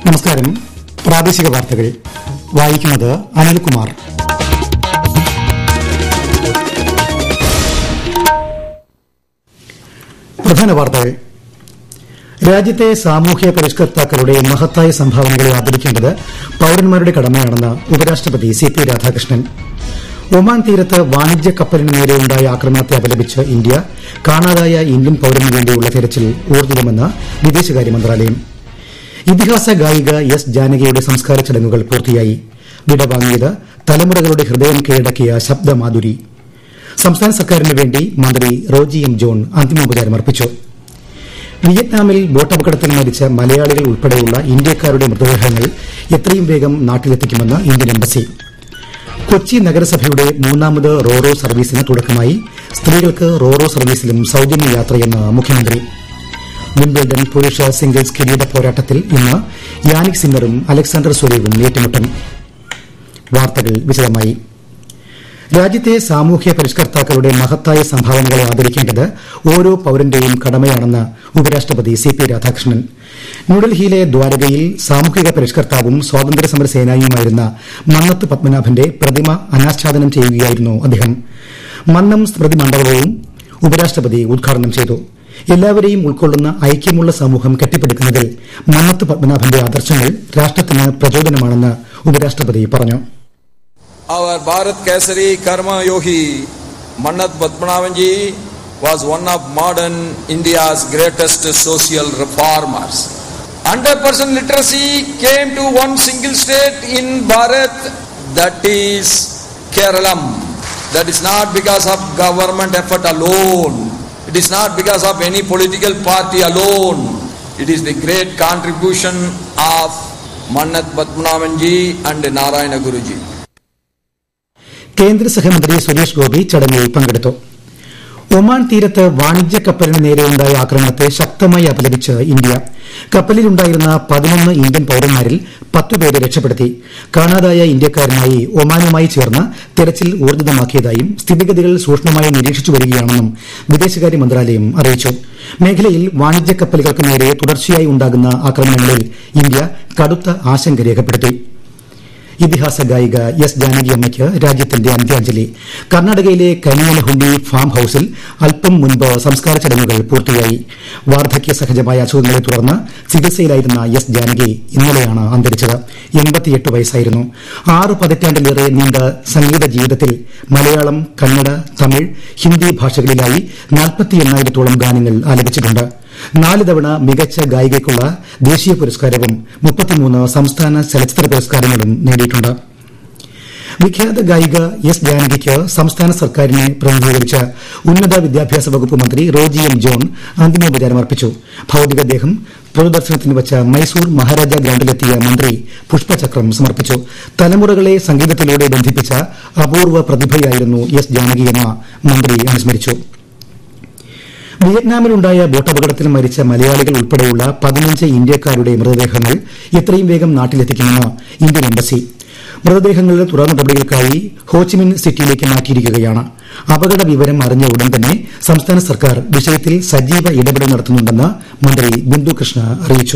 നമസ്കാരം. പ്രാദേശിക വാർത്തകൾ വായിക്കുന്നത് അനിൽകുമാർ. പ്രധാന വാർത്തകൾ. രാജ്യത്തെ സാമൂഹ്യ പരിഷ്കർത്താക്കളുടെ മഹത്തായ സംഭാവനകളെ ആദരിക്കേണ്ടത് പൌരന്മാരുടെ കടമയാണെന്ന് ഉപരാഷ്ട്രപതി സി.പി. രാധാകൃഷ്ണൻ. ഒമാൻ തീരത്ത് വാണിജ്യ കപ്പലിന് നേരെയുണ്ടായ ആക്രമണത്തെ അപലപിച്ച് ഇന്ത്യ കാണാതായ ഇന്ത്യൻ പൌരന് വേണ്ടിയുള്ള തെരച്ചിൽ ഊർജിതമെന്ന് വിദേശകാര്യ മന്ത്രാലയം. ഇതിഹാസ ഗായിക എസ് ജാനകിയുടെ സംസ്കാര ചടങ്ങുകൾ പൂർത്തിയായി. വിടവാങ്ങിയത് തലമുറകളുടെ ഹൃദയം കീഴടക്കിയ ശബ്ദമാധുരി. സംസ്ഥാന സർക്കാരിന് വേണ്ടി മന്ത്രി റോജി എം ജോൺ അന്തിമോപചാരമർപ്പിച്ചു. വിയറ്റ്നാമിൽ ബോട്ടപകടത്തിൽ മരിച്ച മലയാളികൾ ഉൾപ്പെടെയുള്ള ഇന്ത്യക്കാരുടെ മൃതദേഹങ്ങൾ എത്രയും വേഗം നാട്ടിലെത്തിക്കുമെന്ന് ഇന്ത്യൻ എംബസി. കൊച്ചി നഗരസഭയുടെ മൂന്നാമത് റോറോ സർവീസിന് തുടക്കമായി. സ്ത്രീകൾക്ക് റോറോ സർവീസിലും സൌജന്യ യാത്രയെന്ന് മുഖ്യമന്ത്രി. വിംബിൾഡൺ പുരുഷ സിംഗിൾസ് കിരീട പോരാട്ടത്തിൽ ഇന്ന് യാനിക് സിന്നറും അലക്സാണ്ടർ സ്വരേവും ഏറ്റുമുട്ടും. വാർത്തകൾ വിശദമായി. രാജ്യത്തെ സാമൂഹ്യ പരിഷ്കർത്താക്കളുടെ മഹത്തായ സംഭാവനകളെ ആദരിക്കേണ്ടത് ഓരോ പൌരന്റെയും കടമയാണെന്ന് ഉപരാഷ്ട്രപതി സി.പി. രാധാകൃഷ്ണൻ. ന്യൂഡൽഹിയിലെ ദ്വാരകയിൽ സാമൂഹിക പരിഷ്കർത്താവും സ്വാതന്ത്ര്യസമര സേനാനിയുമായിരുന്ന മന്നത്ത് പത്മനാഭന്റെ പ്രതിമ അനാച്ഛാദനം ചെയ്യുകയായിരുന്നു അദ്ദേഹം. മന്നം സ്മൃതി മണ്ഡപവും ഉപരാഷ്ട്രപതി ഉദ്ഘാടനം ചെയ്തു. എല്ലാവരെയും ഉൾക്കൊള്ളുന്ന ഐക്യമുള്ള സമൂഹം കെട്ടിപ്പടുക്കുന്നതിൽ മന്നത്ത് പത്മനാഭന്റെ ആദർശങ്ങൾ രാഷ്ട്രത്തിന് പ്രചോദനമാണെന്ന് ഉപരാഷ്ട്രപതി പറഞ്ഞു. Our Bharat Kesari Karma Yogi Mannat Padmanabhan ji was one of modern India's greatest social reformers. 100% literacy came to one single state in Bharat, that is Kerala. That is not because of government effort alone. It is not because of any political party alone. It is the great contribution of Mannat Padmanabhan ji and Narayana Guru ji. കേന്ദ്ര സഹമന്ത്രി സുരേഷ് ഗോപി ചടങ്ങിൽ പങ്കെടുത്തു. Oman തീരത്ത് വാണിജ്യ കപ്പലിന് നേരെയുണ്ടായ ആക്രമണത്തെ ശക്തമായി അപലപിച്ച് ഇന്ത്യ. കപ്പലിലുണ്ടായിരുന്ന 11 ഇന്ത്യൻ പൌരന്മാരിൽ 10 പേരെ രക്ഷപ്പെടുത്തി. കാണാതായ ഇന്ത്യക്കാരനായി ഒമാനുമായി ചേർന്ന് തെരച്ചിൽ ഊർജിതമാക്കിയതായും സ്ഥിതിഗതികൾ സൂക്ഷ്മമായി നിരീക്ഷിച്ചു വരികയാണെന്നും വിദേശകാര്യ മന്ത്രാലയം അറിയിച്ചു. മേഖലയിൽ വാണിജ്യ കപ്പലുകൾക്ക് നേരെ തുടർച്ചയായി ഉണ്ടാകുന്ന ആക്രമണങ്ങളിൽ ഇന്ത്യ കടുത്ത ആശങ്ക രേഖപ്പെടുത്തി. ഇതിഹാസ ഗായിക എസ് ജാനകി അമ്മയ്ക്ക് രാജ്യത്തിന്റെ അന്ത്യാഞ്ജലി. കർണാടകയിലെ കനിയനഹുണ്ടി ഫാം ഹൌസിൽ അല്പം മുൻപ് സംസ്കാര ചടങ്ങുകൾ പൂർത്തിയായി. വാർദ്ധക്യ സഹജമായ അസുഖങ്ങളെ തുടർന്ന് ചികിത്സയിലായിരുന്ന എസ് ജാനകി ഇന്നലെയാണ് അന്തരിച്ചത്. 88 വയസ്സായിരുന്നു. 6 പതിറ്റാണ്ടിലേറെ നീണ്ട സംഗീത ജീവിതത്തിൽ മലയാളം, കന്നഡ, തമിഴ്, ഹിന്ദി ഭാഷകളിലായി 48,000-ഓളം ഗാനങ്ങൾ ആലപിച്ചിട്ടുണ്ട്. 4 തവണ മികച്ച ഗായികയ്ക്കുള്ള ദേശീയ പുരസ്കാരവും 33 സംസ്ഥാന ചലച്ചിത്ര പുരസ്കാരങ്ങളും നേടിയിട്ടുണ്ട്. വിഖ്യാത ഗായിക എസ് ജാനകിക്ക് സംസ്ഥാന സർക്കാരിനെ പ്രതിനിധീകരിച്ച് ഉന്നത വിദ്യാഭ്യാസ വകുപ്പ് മന്ത്രി റോജി എം ജോൺ അന്തിമോപചാരമർപ്പിച്ചു. ഭൌതികദേഹം പൊതുദർശനത്തിന് വച്ച മൈസൂർ മഹാരാജ ഗ്രൌണ്ടിലെത്തിയ മന്ത്രി പുഷ്പചക്രം സമർപ്പിച്ചു. തലമുറകളെ സംഗീതത്തിലൂടെ ബന്ധിപ്പിച്ച അപൂർവ പ്രതിഭയായിരുന്നു എസ് ജാനകിയെന്ന് മന്ത്രി അനുസ്മരിച്ചു. വിയറ്റ്നാമിലുണ്ടായ ബോട്ടപകടത്തിൽ മരിച്ച മലയാളികൾ ഉൾപ്പെടെയുള്ള 15 ഇന്ത്യക്കാരുടെ മൃതദേഹങ്ങൾ എത്രയും വേഗം നാട്ടിലെത്തിക്കുമെന്ന് ഇന്ത്യൻ എംബസി. മൃതദേഹങ്ങൾ തുടർ നടപടികൾക്കായി ഹോച്ചിമിൻ സിറ്റിയിലേക്ക് മാറ്റിയിരിക്കുകയാണ്. അപകട വിവരം അറിഞ്ഞ ഉടൻ തന്നെ സംസ്ഥാന സർക്കാർ വിഷയത്തിൽ സജീവ ഇടപെടൽ നടത്തുന്നുണ്ടെന്ന് മന്ത്രി ബിന്ദു കൃഷ്ണ അറിയിച്ചു.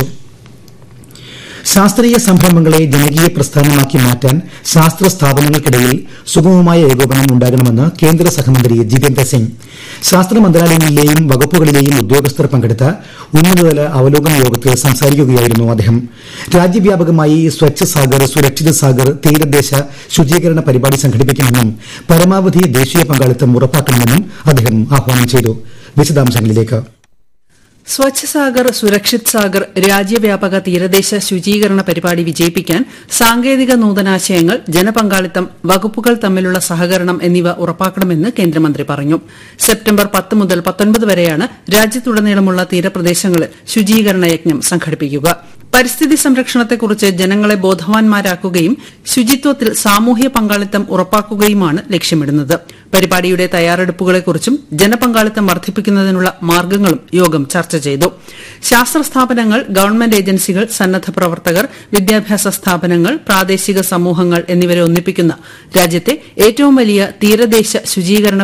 ശാസ്ത്രീയ സംരംഭങ്ങളെ ജനകീയ പ്രസ്ഥാനമാക്കി മാറ്റാൻ ശാസ്ത്ര സ്ഥാപനങ്ങൾക്കിടയിൽ സുഗമമായ ഏകോപനം ഉണ്ടാകണമെന്ന് കേന്ദ്ര സഹമന്ത്രി ജിതേന്ദ്ര സിംഗ്. ശാസ്ത്ര മന്ത്രാലയങ്ങളിലെയും വകുപ്പുകളിലെയും ഉദ്യോഗസ്ഥർ പങ്കെടുത്ത ഉന്നതതല അവലോകന യോഗത്തിൽ സംസാരിക്കുകയായിരുന്നു അദ്ദേഹം. രാജ്യവ്യാപകമായി സ്വച്ഛ് സാഗർ സുരക്ഷിത് സാഗർ തീരദേശ ശുചീകരണ പരിപാടി സംഘടിപ്പിക്കുമെന്നും പരമാവധി ദേശീയ പങ്കാളിത്തം ഉറപ്പാക്കണമെന്നും അദ്ദേഹം ആഹ്വാനം ചെയ്തു. വിശദാംശങ്ങളിലേക്ക്. സ്വച്ഛ് സാഗർ സുരക്ഷിത് സാഗർ രാജ്യവ്യാപക തീരദേശ ശുചീകരണ പരിപാടി വിജയിപ്പിക്കാൻ സാങ്കേതിക നൂതനാശയങ്ങൾ, ജനപങ്കാളിത്തം, വകുപ്പുകൾ തമ്മിലുള്ള സഹകരണം എന്നിവ ഉറപ്പാക്കണമെന്ന് കേന്ദ്രമന്ത്രി പറഞ്ഞു. സെപ്റ്റംബർ 10 മുതൽ 19 വരെയാണ് രാജ്യത്തുടനീളമുള്ള തീരപ്രദേശങ്ങളിൽ ശുചീകരണ യജ്ഞം സംഘടിപ്പിക്കുക. പരിസ്ഥിതി സംരക്ഷണത്തെക്കുറിച്ച് ജനങ്ങളെ ബോധവാന്മാരാക്കുകയും ശുചിത്വത്തിൽ സാമൂഹ്യ പങ്കാളിത്തം ഉറപ്പാക്കുകയുമാണ് ലക്ഷ്യമിടുന്നത്. പരിപാടിയുടെ തയ്യാറെടുപ്പുകളെക്കുറിച്ചും ജനപങ്കാളിത്തം വർദ്ധിപ്പിക്കുന്നതിനുള്ള മാർഗ്ഗങ്ങളും യോഗം ചർച്ച ചെയ്തു. ശാസ്ത്ര സ്ഥാപനങ്ങൾ, ഗവൺമെന്റ് ഏജൻസികൾ, സന്നദ്ധ പ്രവർത്തകർ, വിദ്യാഭ്യാസ സ്ഥാപനങ്ങൾ, പ്രാദേശിക സമൂഹങ്ങൾ എന്നിവരെ ഒന്നിപ്പിക്കുന്ന രാജ്യത്തെ ഏറ്റവും വലിയ തീരദേശ ശുചീകരണ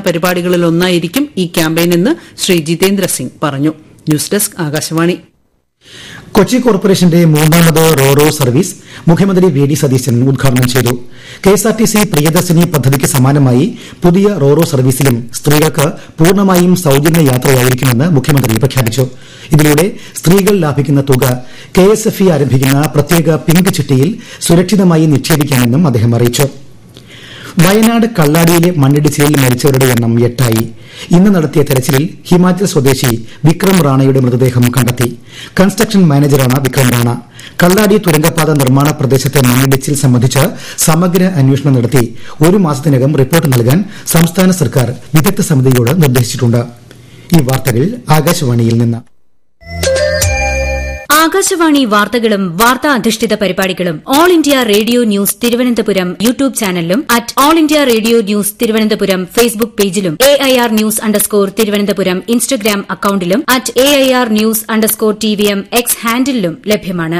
പരിപാടികളിലൊന്നായിരിക്കും ഈ ക്യാമ്പയിനെന്ന് ശ്രീ ജിതേന്ദ്ര സിംഗ് പറഞ്ഞു. News desk, Akashvani. കൊച്ചി കോർപ്പറേഷന്റെ മൂന്നാമത് റോറോ സർവീസ് മുഖ്യമന്ത്രി വി ഡി സതീശൻ ഉദ്ഘാടനം ചെയ്തു. കെഎസ്ആർടിസി പ്രിയദർശിനി പദ്ധതിക്ക് സമാനമായി പുതിയ റോറോ സർവീസിലും സ്ത്രീകൾക്ക് പൂർണ്ണമായും സൌജന്യ യാത്രയായിരിക്കുമെന്ന് മുഖ്യമന്ത്രി പ്രഖ്യാപിച്ചു. ഇതിലൂടെ സ്ത്രീകൾ ലാഭിക്കുന്ന തുക കെഎസ്എഫ്ഇ ആരംഭിക്കുന്ന പ്രത്യേക പിങ്ക് ചിട്ടിയിൽ സുരക്ഷിതമായി നിക്ഷേപിക്കാമെന്നും അദ്ദേഹം അറിയിച്ചു. വയനാട് കള്ളാടിയിലെ മണ്ണിടിച്ചിലിൽ മരിച്ചവരുടെ എണ്ണം 8 ഇന്ന് നടത്തിയ തെരച്ചിലിൽ ഹിമാചൽ സ്വദേശി വിക്രം റാണയുടെ മൃതദേഹം കണ്ടെത്തി. കൺസ്ട്രക്ഷൻ മാനേജറാണ് വിക്രം റാണ. കള്ളാടി തുരങ്കപാത നിർമ്മാണ പ്രദേശത്തെ മണ്ണിടിച്ചിൽ സംബന്ധിച്ച് സമഗ്ര അന്വേഷണം നടത്തി 1 മാസത്തിനകം റിപ്പോർട്ട് നൽകാൻ സംസ്ഥാന സർക്കാർ വിദഗ്ധ സമിതിയോട് നിർദ്ദേശിച്ചിട്ടുണ്ട്. ഈ വാർത്തകൾ ആകാശവാണിയിൽ നിന്ന്. ആകാശവാണി വാർത്തകളും വാർത്താ അധിഷ്ഠിത പരിപാടികളും all India radio news Thiruvananthapuram YouTube ചാനലിലും at all India radio news Thiruvananthapuram Facebook പേജിലും AIR ന്യൂസ് _തിരുവനന്തപുരം ഇൻസ്റ്റഗ്രാം അക്കൌണ്ടിലും at AIR news _TVM X ഹാൻഡിലും ലഭ്യമാണ്.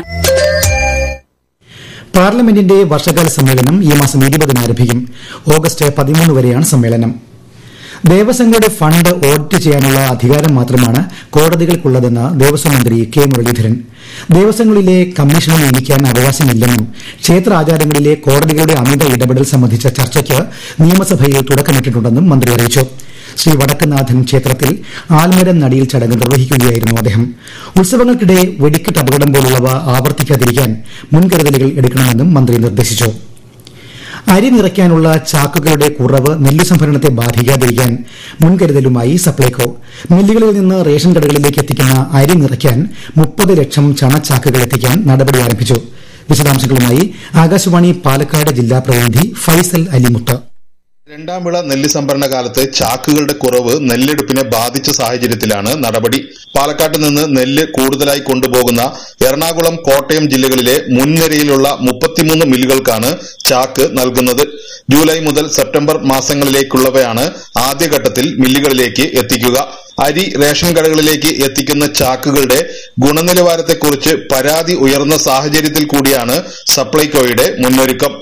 പാർലമെന്റിന്റെ വർഷകാല സമ്മേളനം ഈ മാസം 20 ആരംഭിക്കും. ഓഗസ്റ്റ് 13 വരെയാണ് സമ്മേളനം. ദേവസ്വങ്ങളുടെ ഫണ്ട് ഓഡിറ്റ് ചെയ്യാനുള്ള അധികാരം മാത്രമാണ് കോടതികൾക്കുള്ളതെന്ന് ദേവസ്വം മന്ത്രി കെ മുരളീധരൻ. ദേവസ്വങ്ങളിലെ കമ്മീഷനെ നിയമിക്കാൻ അവകാശമില്ലെന്നും ക്ഷേത്ര ആചാരങ്ങളിലെ കോടതികളുടെ അമിത ഇടപെടൽ സംബന്ധിച്ച ചർച്ചയ്ക്ക് നിയമസഭയിൽ തുടക്കമിട്ടിട്ടുണ്ടെന്നും മന്ത്രി അറിയിച്ചു. ശ്രീ വടക്കുംനാഥൻ ക്ഷേത്രത്തിൽ ആൽമരം നടീൽ ചടങ്ങ് നിർവഹിക്കുകയായിരുന്നു അദ്ദേഹം. ഉത്സവങ്ങൾക്കിടെ വെടിക്കെട്ട് അപകടം പോലുള്ളവ ആവർത്തിക്കാതിരിക്കാൻ മുൻകരുതലുകൾ എടുക്കണമെന്നും മന്ത്രി നിർദ്ദേശിച്ചു. അരി നിറയ്ക്കാനുള്ള ചാക്കുകളുടെ കുറവ് നെല്ല് സംഭരണത്തെ ബാധിക്കാതിരിക്കാൻ മുൻകരുതലുമായി സപ്ലൈകോ മില്ലുകളിൽ നിന്ന് റേഷൻ കടകളിലേക്ക് എത്തിക്കുന്ന അരി നിറയ്ക്കാൻ 30 ലക്ഷം ചണച്ചാക്കുകൾ എത്തിക്കാൻ നടപടി ആരംഭിച്ചു. വിശദാംശങ്ങളുമായി ആകാശവാണി പാലക്കാട് ജില്ലാ പ്രതിനിധി ഫൈസൽ അലിമുത്ത്. രണ്ടാം വിള നെല്ല് സംഭരണ കാലത്ത് ചാക്കുകളുടെ കുറവ് നെല്ലെടുപ്പിനെ ബാധിച്ച സാഹചര്യത്തിലാണ് നടപടി. പാലക്കാട്ട് നിന്ന് നെല്ല് കൂടുതലായി കൊണ്ടുപോകുന്ന എറണാകുളം, കോട്ടയം ജില്ലകളിലെ മുൻനിരയിലുള്ള 33 മില്ലുകൾക്കാണ് ചാക്ക് നൽകുന്നത്. ജൂലൈ മുതൽ സെപ്റ്റംബർ മാസങ്ങളിലേക്കുള്ളവയാണ് ആദ്യഘട്ടത്തിൽ മില്ലുകളിലേക്ക് എത്തിക്കുക. അരി റേഷൻ കടകളിലേക്ക് എത്തിക്കുന്ന ചാക്കുകളുടെ ഗുണനിലവാരത്തെക്കുറിച്ച് പരാതി ഉയർന്ന സാഹചര്യത്തിൽ കൂടിയാണ് സപ്ലൈകോയുടെ മുന്നൊരുക്കം.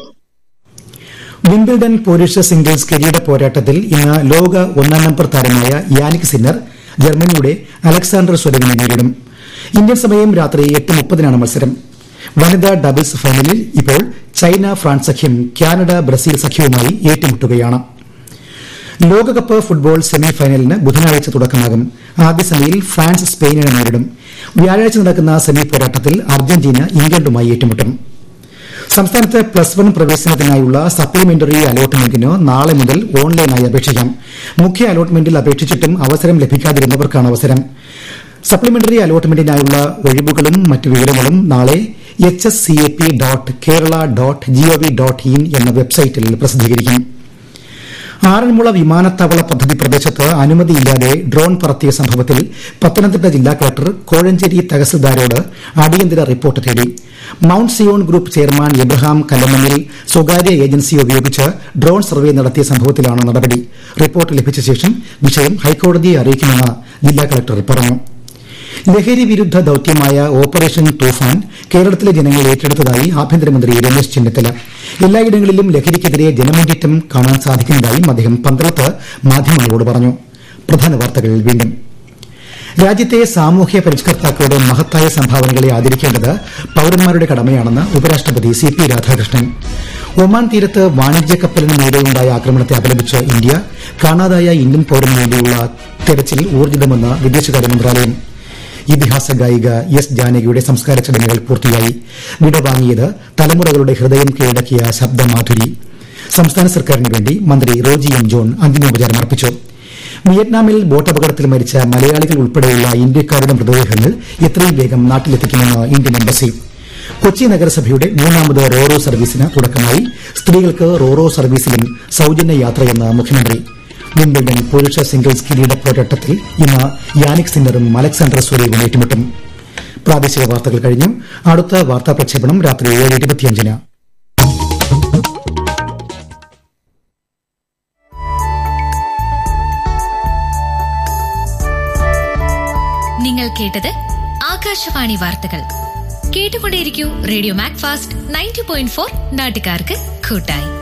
വിംബിൾഡൺ പുരുഷ സിംഗിൾസ് കിരീട പോരാട്ടത്തിൽ ഇന്ന് ലോക 1 നമ്പർ താരമായ യാനിക് സിന്നർ ജർമ്മനിയുടെ അലക്സാണ്ടർ സ്വരവിനെ നേരിടും. ഇന്ത്യൻ സമയം രാത്രി 8:30 മത്സരം. വനിതാ ഡബിൾസ് ഫൈനലിൽ ഇപ്പോൾ ചൈന ഫ്രാൻസ് സഖ്യം കാനഡ ബ്രസീൽ സഖ്യവുമായി ഏറ്റുമുട്ടുകയാണ്. ലോകകപ്പ് ഫുട്ബോൾ സെമി ഫൈനലിന് ബുധനാഴ്ച തുടക്കമാകും. ആദ്യ സെമിയിൽ ഫ്രാൻസ് സ്പെയിനിനെ നേരിടും. വ്യാഴാഴ്ച നടക്കുന്ന സെമി പോരാട്ടത്തിൽ അർജന്റീന ഇംഗ്ലണ്ടുമായി ഏറ്റുമുട്ടും. സംസ്ഥാനത്ത് +1 പ്രവേശനത്തിനായുള്ള സപ്ലിമെന്ററി അലോട്ട്മെന്റിന് നാളെ മുതൽ ഓൺലൈനായി അപേക്ഷിക്കാം. മുഖ്യ അലോട്ട്മെന്റിൽ അപേക്ഷിച്ചിട്ടും അവസരം ലഭിക്കാതിരുന്നവർക്കാണ് അവസരം. സപ്ലിമെന്ററി അലോട്ട്മെന്റിനായുള്ള ഒഴിവുകളും മറ്റ് വിവരങ്ങളും നാളെ hscap.kerala.gov.in എന്ന വെബ്സൈറ്റിൽ പ്രസിദ്ധീകരിക്കും. ആറന്മുള വിമാനത്താവള പദ്ധതി പ്രദേശത്ത് അനുമതിയില്ലാതെ ഡ്രോൺ പറത്തിയ സംഭവത്തിൽ പത്തനംതിട്ട ജില്ലാ കളക്ടർ കോഴഞ്ചേരി തഹസിൽദാരോട് അടിയന്തര റിപ്പോർട്ട് തേടി. Mount Zion group chairman Abraham കല്ലമ്മനിൽ സ്വകാര്യ ഏജൻസി ഉപയോഗിച്ച് ഡ്രോൺ സർവേ നടത്തിയ സംഭവത്തിലാണ് നടപടി. റിപ്പോർട്ട് ലഭിച്ച ശേഷം വിഷയം ഹൈക്കോടതിയെ അറിയിക്കുമെന്ന് ജില്ലാ കളക്ടർ പറഞ്ഞു. ലഹരി വിരുദ്ധ ദൌത്യമായ ഓപ്പറേഷൻ തൂഫാൻ കേരളത്തിലെ ജനങ്ങൾ ഏറ്റെടുത്തതായി ആഭ്യന്തരമന്ത്രി രമേശ് ചെന്നിത്തല. എല്ലായിടങ്ങളിലും ലഹരിക്കെതിരെ ജനമുന്നേറ്റം കാണാൻ സാധിക്കുന്നതായും അദ്ദേഹം പന്തളത്ത് മാധ്യമങ്ങളോട് പറഞ്ഞു. പ്രധാന വാർത്തകൾ വീണ്ടും. രാജ്യത്തെ സാമൂഹ്യ പരിഷ്കർത്താക്കളുടെ മഹത്തായ സംഭാവനകളെ ആദരിക്കേണ്ടത് പൌരന്മാരുടെ കടമയാണെന്ന് ഉപരാഷ്ട്രപതി CP രാധാകൃഷ്ണൻ. ഒമാൻ തീരത്ത് വാണിജ്യ കപ്പലിന് നേരെയുണ്ടായ ആക്രമണത്തെ അപലപിച്ച് ഇന്ത്യ കാണാതായ ഇന്ത്യൻ പൌരന് വേണ്ടിയുള്ള തെരച്ചിൽ ഊർജിതമെന്ന് വിദേശകാര്യ മന്ത്രാലയം. ഇതിഹാസ ഗായിക എസ് ജാനകിയുടെ സംസ്കാര ചടങ്ങുകൾ പൂർത്തിയായി. വിടവാങ്ങിയത് തലമുറകളുടെ ഹൃദയം കീഴടക്കിയ ശബ്ദമാധുരി. സംസ്ഥാന സർക്കാരിന് വേണ്ടി മന്ത്രി റോജി എം ജോൺ അന്തിമോപചാരം അർപ്പിച്ചു. വിയറ്റ്നാമിൽ ബോട്ടപകടത്തിൽ മരിച്ച മലയാളികൾ ഉൾപ്പെടെയുള്ള ഇന്ത്യക്കാരുടെ മൃതദേഹങ്ങൾ എത്രയും വേഗം നാട്ടിലെത്തിക്കുമെന്ന് ഇന്ത്യൻ എംബസി. കൊച്ചി നഗരസഭയുടെ മൂന്നാമത് റോറോ സർവീസിന് തുടക്കമായി. സ്ത്രീകൾക്ക് റോറോ സർവീസിലും സൌജന്യ യാത്രയെന്ന് മുഖ്യമന്ത്രി. വിംബിൾഡൺ പുരുഷ സിംഗിൾസ് കിരീട പോരാട്ടത്തിൽ ഇന്ന് യാനിക് സിന്നറും അലക്സാണ്ടർ സ്വരവും ഏറ്റുമുട്ടും. പ്രാദേശിക വാർത്തകൾ കഴിഞ്ഞു. അടുത്ത വാർത്താ പ്രക്ഷേപണം രാത്രി 7:25. നിങ്ങൾ കേട്ടത് ആകാശവാണി വാർത്തകൾ. കേട്ടുകൊണ്ടേയിരിക്കൂ റേഡിയോ മാക് ഫാസ്റ്റ് 90.4 നാട്ടുകാർക്ക് കൂട്ടായി.